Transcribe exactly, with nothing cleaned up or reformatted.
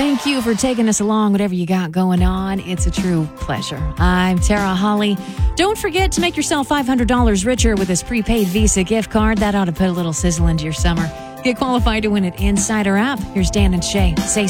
Thank you for taking us along, whatever you got going on. It's a true pleasure. I'm Tara Holly. Don't forget to make yourself five hundred dollars richer with this prepaid Visa gift card. That ought to put a little sizzle into your summer. Get qualified to win at Insider app. Here's Dan and Shay. Say